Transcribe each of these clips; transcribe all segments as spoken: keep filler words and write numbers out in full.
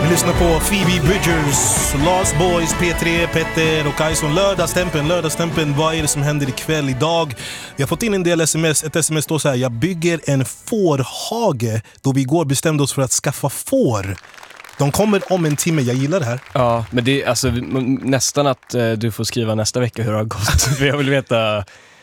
Vi lyssnar på Phoebe Bridgers, Lost Boys, P tre, Petter och Ison. Lördagstempen, lördagstempen, vad är det som händer ikväll idag? Vi har fått in en del sms. Ett sms står så här: jag bygger en fårhage då vi igår bestämde oss för att skaffa får. De kommer om en timme, jag gillar det här. Ja, men det är alltså nästan att eh, du får skriva nästa vecka hur det har gått. För jag vill veta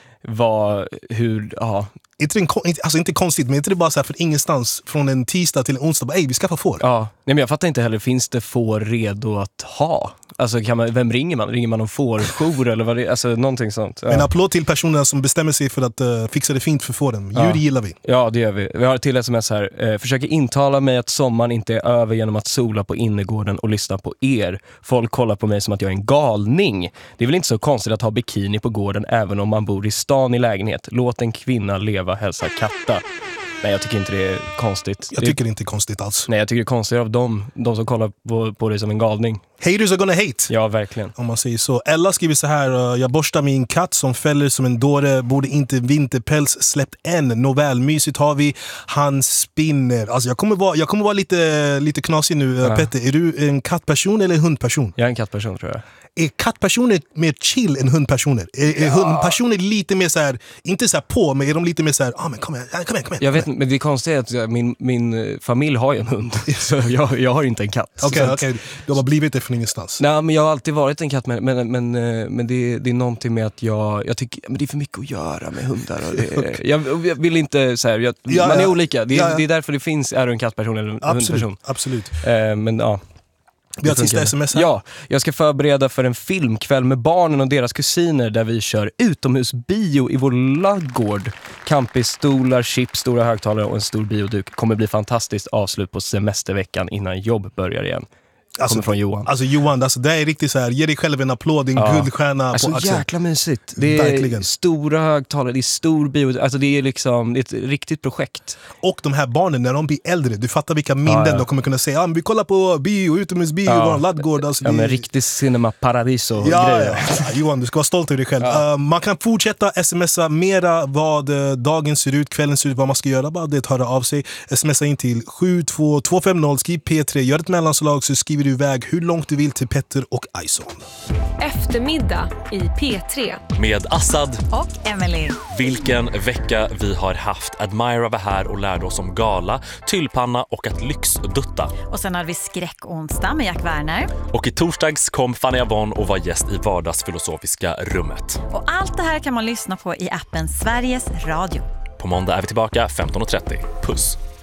vad, hur, ja. Inte, en, alltså inte konstigt, men inte det bara så här för ingenstans från en tisdag till en onsdag. Bara, ej, vi skaffar får. Ja, nej men jag fattar inte heller, finns det får redo att ha? Alltså kan man, vem ringer man? Ringer man om fårjour eller vad det är? Alltså någonting sånt. Ja. En applåd till personerna som bestämmer sig för att uh, fixa det fint för fåren. Djur ja. gillar vi. Ja, det gör vi. Vi har ett till sms här. Eh, försöker intala mig att sommaren inte är över genom att sola på innergården och lyssna på er. Folk kollar på mig som att jag är en galning. Det är väl inte så konstigt att ha bikini på gården även om man bor i stan i lägenhet. Låt en kvinna leva, hälsa katta. Nej, jag tycker inte det är konstigt. Jag tycker det är inte konstigt alls. Nej, jag tycker det är konstigt av dem, de som kollar på, på dig som en galning. Haters are gonna hate. Ja, verkligen. Om man säger så. Ella skriver så här: jag borstar min katt som fäller som en dåre. Borde inte vinterpäls släppt än. Nåväl, mysigt har vi. Han spinner. Alltså jag kommer vara, jag kommer vara lite, lite knasig nu. Ja. Petter, är du en kattperson eller en hundperson? Jag är en kattperson, tror jag. Är kattpersoner mer chill än hundpersoner? Är, är ja. hundpersoner lite mer så här, inte så här på, men är de lite mer så här, ah, men kom igen, kom igen, kom igen. Jag vet, men det är konstigt att min, min familj har ju en hund. Så jag, jag har inte en katt. Okej, okay, okay. Du har bara blivit det från ingenstans. Nej, men jag har alltid varit en katt, men, men, men, men det, det är någonting med att jag, jag tycker, men det är för mycket att göra med hundar. Och det, okay. jag, jag vill inte så här, jag, ja, man är ja. olika. Det, ja, ja. det är därför det finns, är du en kattperson eller en absolut, hundperson. Absolut. Eh, men ja. Vi har ett sista sms här. Ja, jag ska förbereda för en filmkväll med barnen och deras kusiner där vi kör utomhusbio i vår ladugård. Campisstolar, chips, stora högtalare och en stor bioduk. Kommer bli fantastiskt avslut på semesterveckan innan jobb börjar igen. Alltså, från Johan. Alltså Johan, alltså, det är riktigt så här, ge dig själv en applåd, en ja. guldstjärna alltså, på axeln. Jäkla mysigt. Det är verkligen stora högtalare, det är stor bio, alltså det är liksom det är ett riktigt projekt. Och de här barnen, när de blir äldre, du fattar vilka minnen ja, ja. de kommer kunna säga. Ja, men vi kollar på bio, utomhusbio, ja. vår laddgård. Alltså, ja, det... men riktigt cinema paradiso ja, grejer. Ja. Johan, du ska vara stolt över dig själv. Ja. Uh, man kan fortsätta smsa mera vad uh, dagen ser ut, kvällen ser ut, vad man ska göra. Bara det att höra av sig. Smsa in till sju två två fem noll, skriv P tre, gör ett mellanslag så skriver du iväg hur långt du vill till Petter och Ison. Eftermiddag i P tre. Med Assad och Emily. Vilken vecka vi har haft. Admira var här och lärde oss om gala, tyllpanna och att lyxdutta. Och sen hade vi skräckonsdag med Jack Werner. Och i torsdags kom Fanny Avon och var gäst i vardagsfilosofiska rummet. Och allt det här kan man lyssna på i appen Sveriges Radio. På måndag är vi tillbaka femton och trettio. Puss!